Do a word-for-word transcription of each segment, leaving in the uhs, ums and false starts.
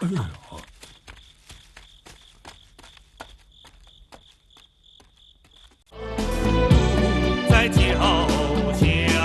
哎呀！ 在脚下，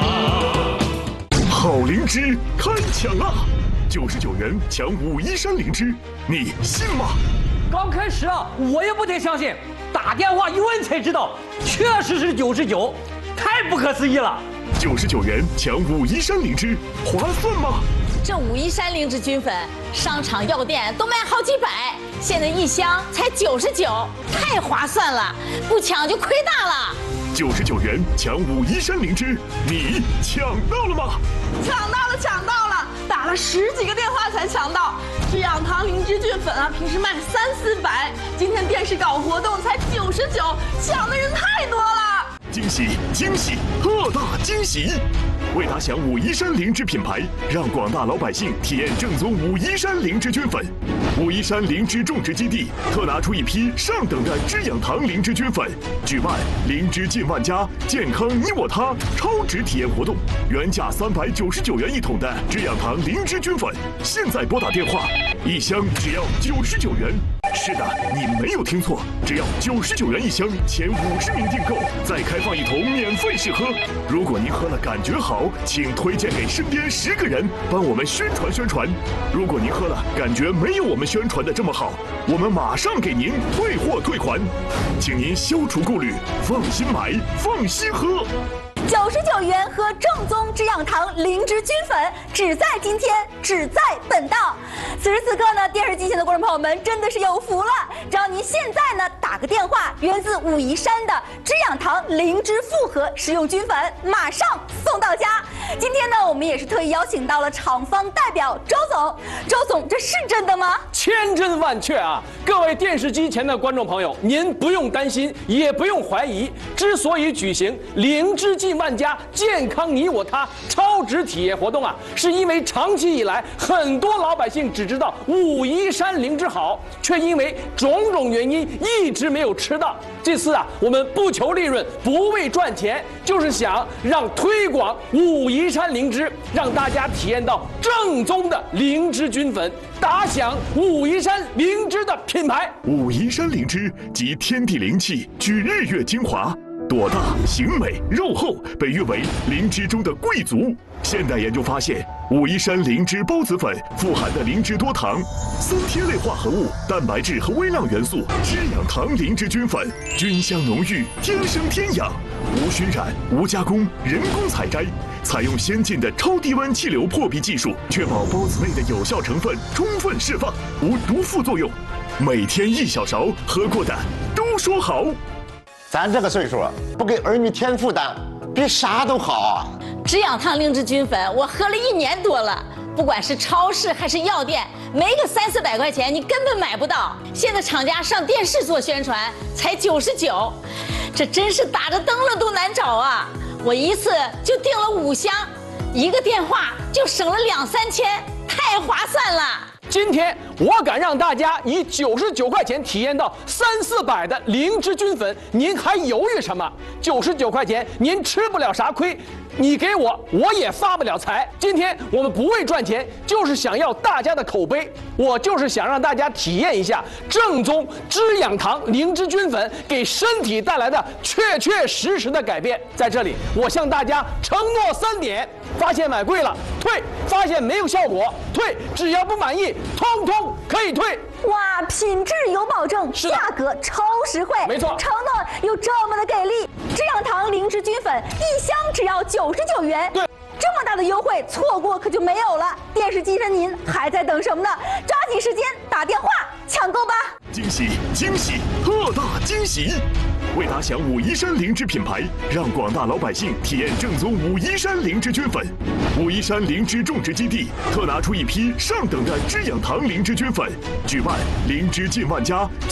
好灵芝开抢啦！九十九元抢武夷山灵芝，你信吗？ 刚开始啊，我也不太相信，打电话一问才知道，确实是九十九，太不可思议了。 九十九元抢武夷山灵芝，划算吗？ 这武夷山灵芝菌粉，商场药店都卖好几百，现在一箱才九十九，太划算了，不抢就亏大了。 九十九元抢武夷山灵芝，你抢到了吗？ 抢到了，抢到了！打了十几个电话才抢到。制氧堂灵芝菌粉啊，平时卖三四百，今天电视搞活动才九十九，抢的人太多了。 惊喜惊喜，特大惊喜！为打响武夷山灵芝品牌，让广大老百姓体验正宗武夷山灵芝菌粉。武夷山灵芝种植基地特拿出一批上等的制氧堂灵芝菌粉，举办灵芝进万家，健康你我他超值体验活动。原价三百九十九元一桶的制氧堂灵芝菌粉，现在拨打电话，一箱只要九十九元。是的，你没有听错，只要九十九元一箱，前五十名订购再开放一桶免费试喝。如果您喝了感觉好，请推荐给身边十个人，帮我们宣传宣传。如果您喝了感觉没有我们宣传的这么好，我们马上给您退货退款，请您消除顾虑，放心买，放心喝。 九十九元喝正宗制氧堂灵芝菌粉，只在今天，只在本档。此时此刻呢，电视机前的观众朋友们真的是有福了，只要您现在呢打个电话，源自武夷山的制氧堂灵芝复合食用菌粉，马上送到家。今天呢，我们也是特意邀请到了厂方代表周总。周总，这是真的吗？ 千真万确啊！各位电视机前的观众朋友，您不用担心，也不用怀疑。之所以举行灵芝进万家，健康你我他超值体验活动啊，是因为长期以来很多老百姓只知道武夷山灵芝好，却因为种种原因一直没有吃到。这次啊，我们不求利润，不为赚钱，就是想让推广武夷山灵芝，让大家体验到正宗的灵芝菌粉，打响武夷山灵芝的品牌。 武夷山灵芝集天地灵气，聚日月精华。朵大形美肉厚，被誉为灵芝中的贵族。现代研究发现，武夷山灵芝孢子粉富含的灵芝多糖、三萜类化合物、蛋白质和微量元素，制氧堂灵芝菌粉菌香浓郁，天生天养，无熏染、无加工、人工采摘，采用先进的超低温气流破壁技术，确保孢子内的有效成分充分释放，无毒副作用。每天一小勺，喝过的都说好。 咱这个岁数，不给儿女添负担，比啥都好啊！ 制氧堂灵芝菌粉，我喝了一年多了，不管是超市还是药店，没个三四百块钱你根本买不到。现在厂家上电视做宣传，才九十九，这真是打着灯了都难找啊！我一次就订了五箱，一个电话就省了两三千，太划算了。 今天我敢让大家以九十九块钱体验到三四百的灵芝菌粉，您还犹豫什么？九十九块钱您吃不了啥亏，你给我我也发不了财。今天我们不为赚钱，就是想要大家的口碑，我就是想让大家体验一下正宗制氧堂灵芝菌粉给身体带来的确确实实的改变。在这里，我向大家承诺三点：发现买贵了退，发现没有效果退，只要不满意通通可以退。 哇，品质有保证，价格超实惠， 没错， 承诺有这么的给力。制氧堂灵芝菌粉一箱只要九十九元， 对， 这么大的优惠，错过可就没有了。电视机前您还在等什么呢？抓紧时间打电话抢购吧！ 惊喜惊喜，特大惊喜！为打响武夷山灵芝品牌，让广大老百姓体验正宗武夷山灵芝菌粉。武夷山灵芝种植基地特拿出一批上等的制氧堂灵芝菌粉，举办灵芝进万家。